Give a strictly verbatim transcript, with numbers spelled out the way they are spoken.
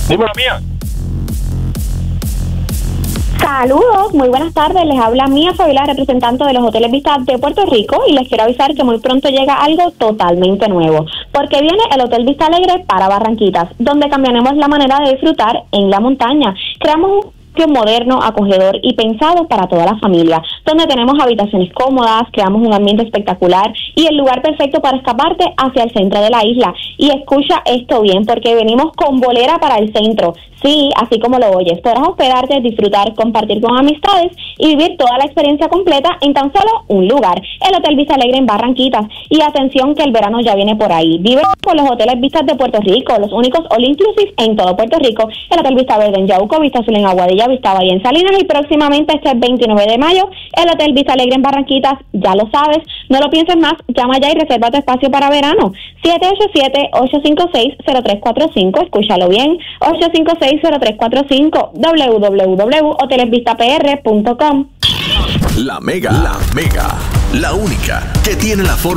Dímelo, mía. Saludos, muy buenas tardes, les habla Mía Fabiola, representante de los Hoteles Vista de Puerto Rico, y les quiero avisar que muy pronto llega algo totalmente nuevo, porque viene el Hotel Vista Alegre para Barranquitas, donde cambiaremos la manera de disfrutar en la montaña. Creamos un moderno, acogedor y pensado para toda la familia, donde tenemos habitaciones cómodas, creamos un ambiente espectacular y el lugar perfecto para escaparte hacia el centro de la isla. Y escucha esto bien, porque venimos con bolera para el centro. Sí, así como lo oyes, podrás hospedarte, disfrutar, compartir con amistades y vivir toda la experiencia completa en tan solo un lugar, el Hotel Vista Alegre en Barranquitas. Y atención que el verano ya viene por ahí. Vive con los Hoteles Vistas de Puerto Rico, los únicos all inclusive en todo Puerto Rico, el Hotel Vista Verde en Yauco, Vista Azul en Aguadilla, Vista Valle en Salinas, y próximamente este veintinueve de mayo, el Hotel Vista Alegre en Barranquitas. Ya lo sabes, no lo pienses más, llama ya y reserva tu espacio para verano. siete ocho siete, ocho cinco seis, cero tres cuatro cinco, escúchalo bien, ocho cinco seis, cero tres cuatro cinco, w w w punto hoteles vista p r punto com. La Mega, la Mega, la única que tiene la forma